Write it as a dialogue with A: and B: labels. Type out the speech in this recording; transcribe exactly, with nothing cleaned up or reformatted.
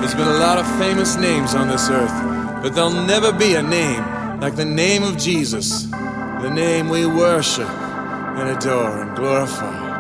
A: There's been a lot of famous names on this earth, but there'll never be a name like the name of Jesus, the name we worship and adore and glorify.